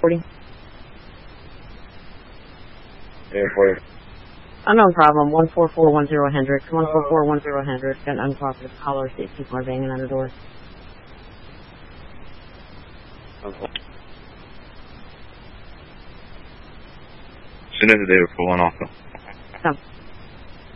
40. Yeah, 40. Unknown problem, 14410 Hendricks, 14410 Hendricks, got an uncooperative caller, see if people are banging on the door. As soon as they were pulling off. Come.